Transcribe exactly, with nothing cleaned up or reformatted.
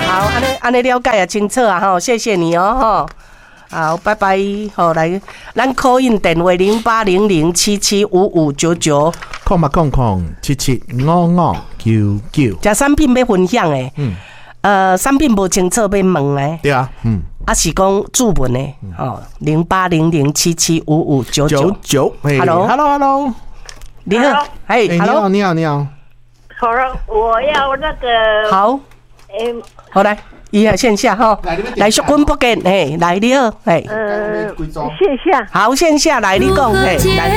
好，安尼安尼了解也清楚啊，吼，谢谢你哦，吼。好，拜拜。好，来，咱 call in 电话零八零零七七五五九九， 空八空空七七五五九九。 这产品要分享诶，嗯，呃，产品无清楚要问诶， 对啊，嗯， 啊是讲注文诶，哦，零八零零七七五五九九九。 Hello，Hello，Hello， 你好，哎， 你好，你好，你好。 好了，我要那个好， 嗯， 好来。一下线下哈，来淑君不见，嘿，来你好，嘿， 呃，线下， 好线下来你讲，嘿，来。